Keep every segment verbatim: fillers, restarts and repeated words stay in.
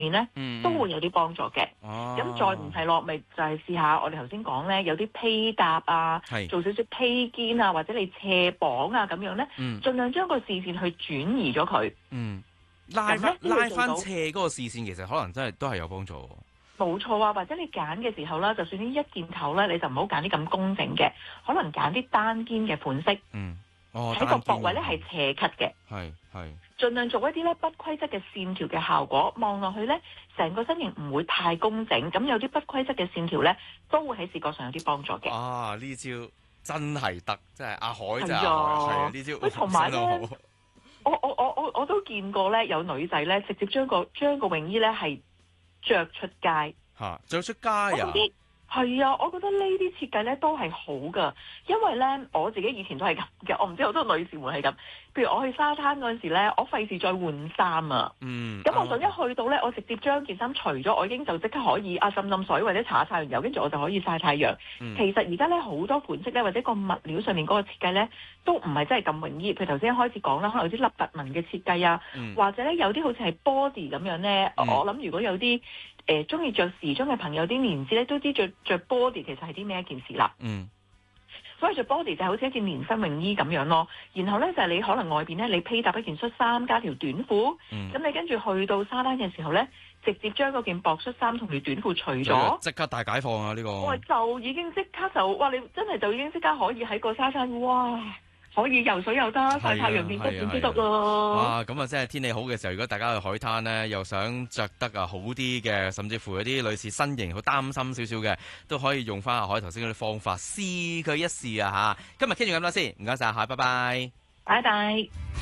面咧， 嗯、 都會有啲幫助嘅。咁、 哦、 再唔係落，咪就係試下我哋頭先講咧，有啲披搭啊，做少少披肩啊，或者你斜綁啊咁樣咧，嗯、盡量將個視線去轉移咗佢。 嗯，拉翻拉翻斜嗰個視線，其實可能真係都係有幫助。 冇錯啊，或者你揀嘅時候啦，就算呢一件頭咧，你就唔好揀啲咁工整嘅，可能揀啲單肩嘅款式。 嗯，哦， 喺個膊位咧係斜 cut 嘅。 係係。 盡量做一啲咧不規則嘅線條嘅效果，望落去咧成個身形唔會太工整，咁有啲不規則嘅線條咧都會喺視覺上有啲幫助嘅。 啊，呢招真係得，即係阿海就係啊， 呢招。 喂，同埋咧，我我我我我都見過咧，有女仔咧直接將個將個泳衣咧係着出街嚇，着出街啊！ 係啊，我覺得呢啲設計咧都係好噶，因為咧我自己以前都係咁嘅，我唔知好多女士們係咁。譬如我去沙灘嗰陣時咧，我費事再換衫啊。嗯。咁我就一去到咧，我直接將件衫除咗，我已經就即刻可以啊浸浸水或者搽下太陽油，跟住我就可以曬太陽。嗯、其實而家咧好多款式咧，或者個物料上面嗰個設計咧，都唔係真係咁泳衣。譬如頭先一開始講啦，可能有啲凹凸紋嘅設計啊，嗯、或者咧有啲好似係 body 咁樣咧。嗯、我諗如果有啲誒中意着時裝嘅朋友，啲年資咧都知着着 body 其實係啲咩一件事啦。嗯。所以着 body 就好似一件連身泳衣咁樣咯，然後咧就係、是、你可能外邊咧你披搭一件恤衫加條短褲，咁、嗯、你跟住去到沙灘嘅時候咧，直接將嗰件薄恤衫同條短褲除咗，即刻大解放啊！呢、這個，哇就已經即刻就哇你真係就已經即刻可以喺個沙灘哇！可以游水又得，曬太陽變得點都得咯。哇！咁啊，即係天氣好嘅時候，如果大家去海灘咧，又想着得啊好啲嘅，甚至乎有啲女士身形好擔心少少嘅，都可以用翻阿海頭先嗰啲方法試佢一試啊嚇！今日傾住咁多先，唔該晒，海，拜拜。拜拜。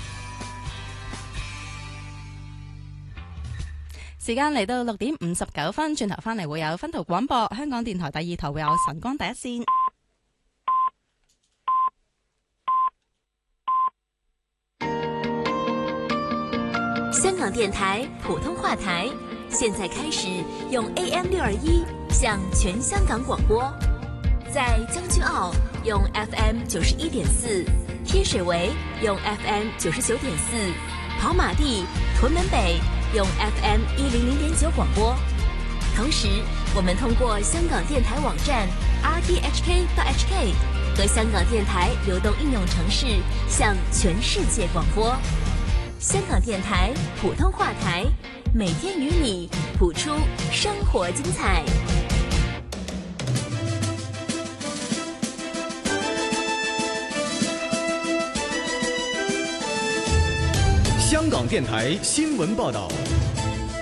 時間嚟到六點五十九分，轉頭翻嚟會有分途廣播，香港電台第二台會有晨光第一線。 香港電台普通話台，現在開始用 A M 六二一向全香港廣播，在將軍澳用 F M 九十一點四，天水圍用 F M 九十九點四，跑馬地、屯門北用 F M 一零零點九廣播。同時，我們通過香港電台網站 r t h k dot h k 和香港電台流動應用程式向全世界廣播。香港電台普通話台，每天與你譜出生活精彩。 香港電台新聞報道。